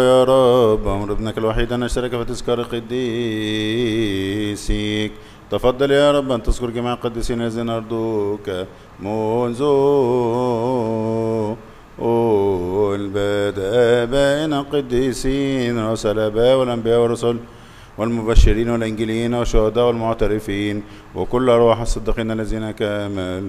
يا رب أمر ابنك الوحيد أن نشترك في تذكار قديسيك. تفضل يا رب أن تذكر جميع القديسين الذين أرضوك منذ البدء بين القديسين رؤساء الآباء والأنبياء والرسل والمبشرين والإنجيليين والشهداء والمعترفين وكل أرواح الصديقين الذين كملوا